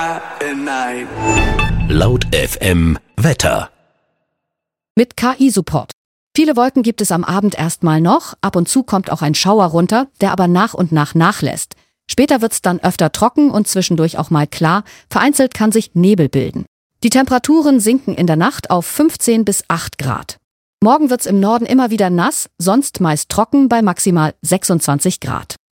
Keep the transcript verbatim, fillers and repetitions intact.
Laut F M Wetter. Mit K I-Support. Viele Wolken gibt es am Abend erstmal noch, ab und zu kommt auch ein Schauer runter, der aber nach und nach nachlässt. Später wird's dann öfter trocken und zwischendurch auch mal klar, vereinzelt kann sich Nebel bilden. Die Temperaturen sinken in der Nacht auf fünfzehn bis acht Grad. Morgen wird's im Norden immer wieder nass, sonst meist trocken bei maximal sechsundzwanzig Grad.